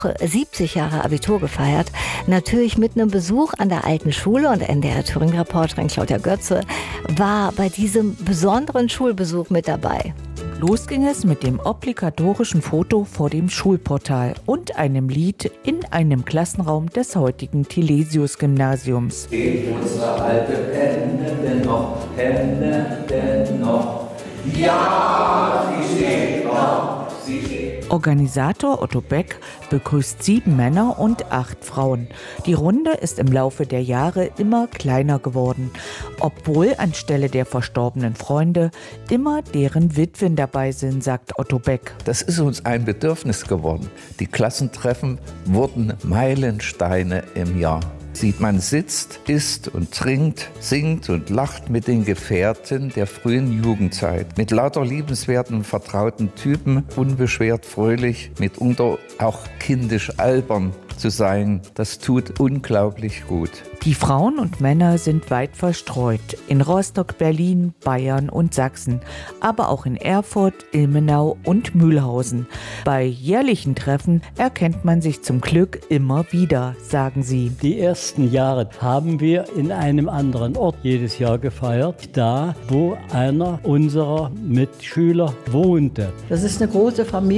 70 Jahre Abitur gefeiert. Natürlich mit einem Besuch an der alten Schule, und NDR-Thüringen-Reporterin Claudia Götze war bei diesem besonderen Schulbesuch mit dabei. Los ging es mit dem obligatorischen Foto vor dem Schulportal und einem Lied in einem Klassenraum des heutigen Tilesius-Gymnasiums. Steht unsere alte Penne denn noch? Ja, sie steht noch, sie steht. Organisator Otto Beck begrüßt 7 Männer und 8 Frauen. Die Runde ist im Laufe der Jahre immer kleiner geworden, obwohl anstelle der verstorbenen Freunde immer deren Witwen dabei sind, sagt Otto Beck. Das ist uns ein Bedürfnis geworden. Die Klassentreffen wurden Meilensteine im Jahr. Man sitzt, isst und trinkt, singt und lacht mit den Gefährten der frühen Jugendzeit. Mit lauter liebenswerten, vertrauten Typen, unbeschwert fröhlich, mitunter auch kindisch albern zu sein, das tut unglaublich gut. Die Frauen und Männer sind weit verstreut. In Rostock, Berlin, Bayern und Sachsen. Aber auch in Erfurt, Ilmenau und Mühlhausen. Bei jährlichen Treffen erkennt man sich zum Glück immer wieder, sagen sie. Die ersten Jahre haben wir in einem anderen Ort jedes Jahr gefeiert. Da, wo einer unserer Mitschüler wohnte. Das ist eine große Familie.